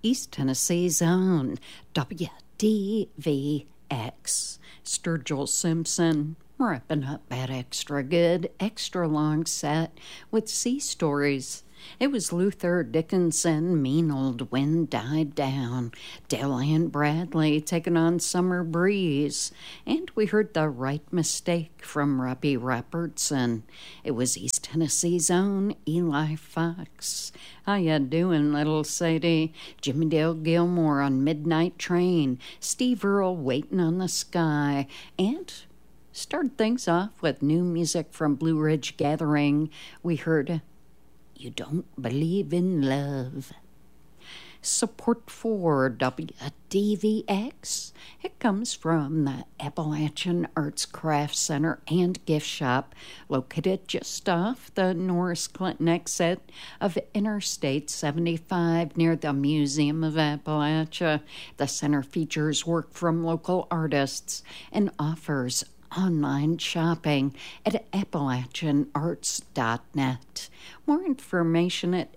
East Tennessee's own WDVX. Sturgill Simpson, wrapping up that extra good, extra long set with sea stories. It was Luther Dickinson, Mean Old Wind Died Down, Delian Bradley taking on Summer Breeze, and we heard The Right Mistake from Robbie Robertson. It was East Tennessee's own Eli Fox. How ya doing, little Sadie? Jimmy Dale Gilmore on Midnight Train, Steve Earle Waiting on the Sky, and started things off with new music from Blue Ridge Gathering. We heard You Don't Believe in Love. Support for WDVX, it comes from the Appalachian Arts Craft Center and Gift Shop, located just off the Norris Clinton exit of Interstate 75 near the Museum of Appalachia. The center features work from local artists and offers online shopping at appalachianarts.net. More information at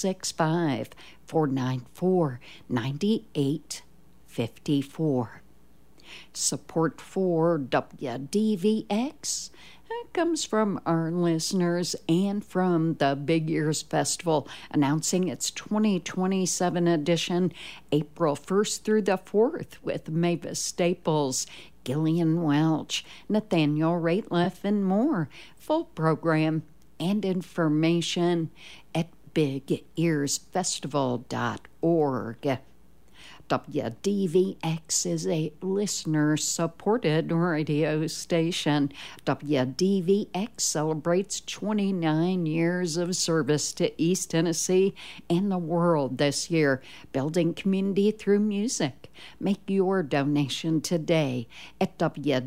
865-494-9854. Support for WDVX comes from our listeners and from the Big Ears Festival, announcing its 2027 edition April 1st through the 4th with Mavis Staples, Gillian Welch, Nathaniel Rateliff, and more. Full program and information at bigearsfestival.org. WDVX is a listener-supported radio station. WDVX celebrates 29 years of service to East Tennessee and the world this year, building community through music. Make your donation today at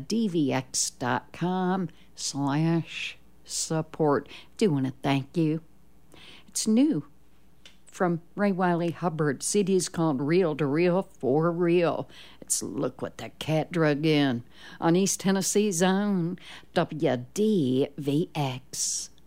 wdvx.com/support. Doing a thank you. It's new from Ray Wiley Hubbard. CD's called Reel to Reel for Real. It's Look What the Cat Drug In on East Tennessee's own WDVX.